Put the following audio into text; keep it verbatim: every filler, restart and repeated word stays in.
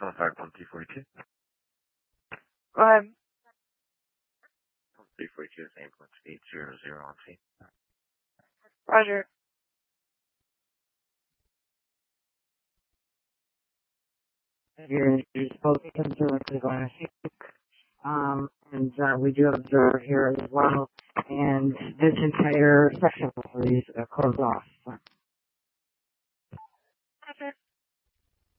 Seven five one three forty two. Go ahead. Three forty two is ambulance eight zero zero on scene. Roger. You're, you're supposed to come directly on um, and uh, we do observe here as well. And this entire section is uh, closed off.